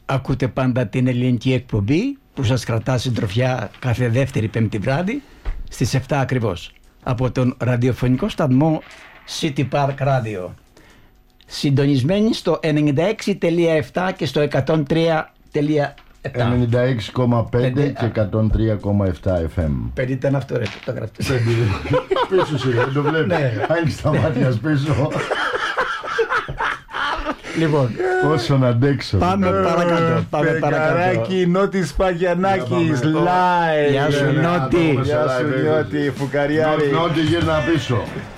ακούτε πάντα την ελληνική εκπομπή που σας κρατά συντροφιά κάθε δεύτερη πέμπτη βράδυ στις 7 ακριβώς από τον ραδιοφωνικό σταθμό City Park Radio. Συντονισμένοι στο 96,7 και στο 103,7. 96,5 και 103,7 FM. 5 ήταν αυτό, ρε, το γράφτε. Πίσω σου, δεν το βλέπεις. Άνοιξε τα μάτια πίσω. Λοιπόν, όσο να αντέξω. Πάμε παρακάτω. Πεκαράκι, Νότης Παγιανάκης, live. Γεια σου Νότι. Γεια σου Νότι, φουκαριάρη. Νότι, γύρνα πίσω.